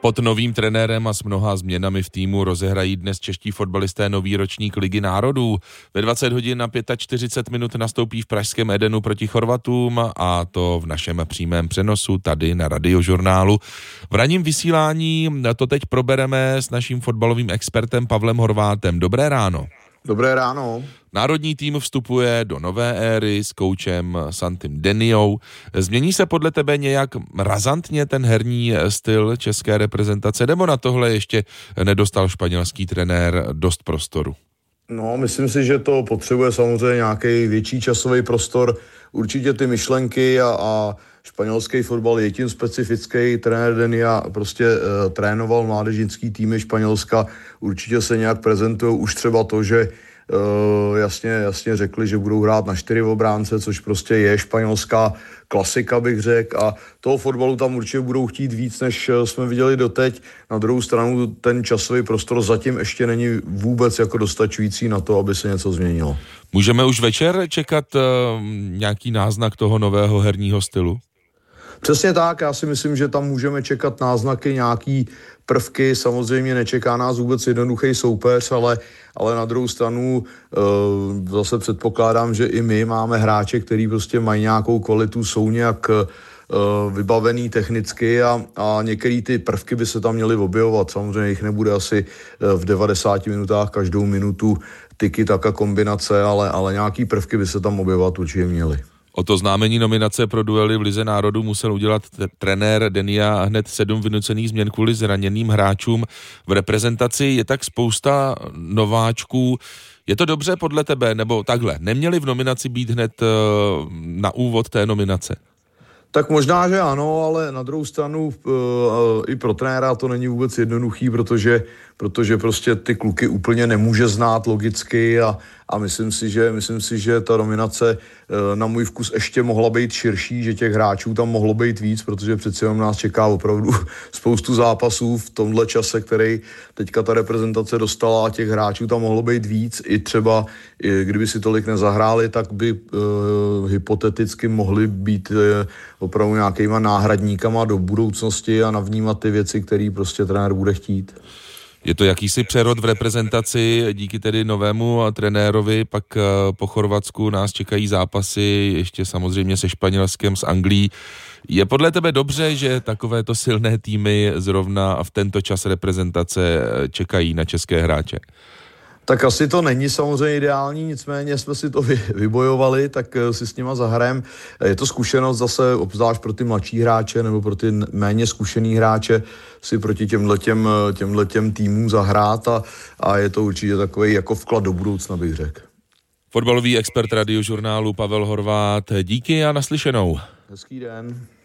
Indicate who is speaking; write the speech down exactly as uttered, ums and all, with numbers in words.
Speaker 1: Pod novým trenérem a s mnoha změnami v týmu rozehrají dnes čeští fotbalisté nový ročník Ligy národů. Ve dvacet hodin na čtyřicet pět minut nastoupí v pražském Edenu proti Chorvatům, a to v našem přímém přenosu tady na Radiožurnálu. V ranním vysílání to teď probereme s naším fotbalovým expertem Pavlem Horvátem. Dobré ráno.
Speaker 2: Dobré ráno.
Speaker 1: Národní tým vstupuje do nové éry s koučem Santim Deniou. Změní se podle tebe nějak razantně ten herní styl české reprezentace, nebo na tohle ještě nedostal španělský trenér dost prostoru?
Speaker 2: No, myslím si, že to potřebuje samozřejmě nějaký větší časový prostor. Určitě ty myšlenky a, a španělský fotbal je tím specifický. Trenér Denia prostě e, trénoval mládežnický týmy Španělska. Určitě se nějak prezentují už třeba to, že e, jasně, jasně řekli, že budou hrát na čtyři obránce, což prostě je španělská klasika, bych řekl. A toho fotbalu tam určitě budou chtít víc, než jsme viděli doteď. Na druhou stranu ten časový prostor zatím ještě není vůbec jako dostačující na to, aby se něco změnilo.
Speaker 1: Můžeme už večer čekat uh, nějaký náznak toho nového herního stylu?
Speaker 2: Přesně tak, já si myslím, že tam můžeme čekat náznaky, nějaký prvky. Samozřejmě nečeká nás vůbec jednoduchý soupeř, ale, ale na druhou stranu uh, zase předpokládám, že i my máme hráče, který prostě mají nějakou kvalitu, jsou nějak uh, vybavený technicky a, a některé ty prvky by se tam měly objevovat. Samozřejmě jich nebude asi uh, v devadesáti minutách každou minutu tyky taka kombinace, ale, ale nějaký prvky by se tam objevovat určitě měly.
Speaker 1: O to známení nominace pro duely v Lize národů musel udělat t- trenér Denia hned sedm vynucených změn kvůli zraněným hráčům v reprezentaci. Je tak spousta nováčků. Je to dobře podle tebe, nebo takhle? Neměli v nominaci být hned uh, na úvod té nominace?
Speaker 2: Tak možná, že ano, ale na druhou stranu uh, i pro trenéra to není vůbec jednoduchý, protože, protože prostě ty kluky úplně nemůže znát logicky a, a myslím si, že, myslím si, že ta nominace uh, na můj vkus ještě mohla být širší, že těch hráčů tam mohlo být víc, protože přeci jenom nás čeká opravdu spoustu zápasů v tomhle čase, který teďka ta reprezentace dostala, a těch hráčů tam mohlo být víc. I třeba, i kdyby si tolik nezahráli, tak by uh, hypoteticky mohli být uh, opravdu nějakýma náhradníkama do budoucnosti a navnímat ty věci, které prostě trenér bude chtít.
Speaker 1: Je to jakýsi přerod v reprezentaci, díky tedy novému trenérovi, pak po Chorvatsku nás čekají zápasy ještě samozřejmě se Španělskem, s Anglií. Je podle tebe dobře, že takovéto silné týmy zrovna v tento čas reprezentace čekají na české hráče?
Speaker 2: Tak asi to není samozřejmě ideální, nicméně jsme si to vy, vybojovali, tak si s nima zahrajem. Je to zkušenost zase, obzvlášť pro ty mladší hráče nebo pro ty méně zkušený hráče, si proti těmhletěm, těmhletěm týmům zahrát a, a je to určitě takový jako vklad do budoucna, bych řekl.
Speaker 1: Fotbalový expert Radiožurnálu Pavel Horvát, díky a naslyšenou.
Speaker 2: Hezký den.